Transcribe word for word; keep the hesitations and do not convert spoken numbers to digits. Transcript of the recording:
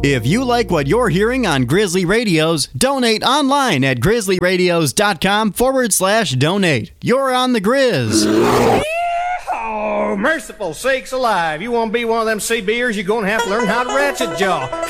If you like what you're hearing on Grizzly Radios, donate online at grizzlyradios.com forward slash donate. You're on the Grizz. Oh, merciful sakes alive. You want to be one of them C Bers, you're going to have to learn how to ratchet jaw.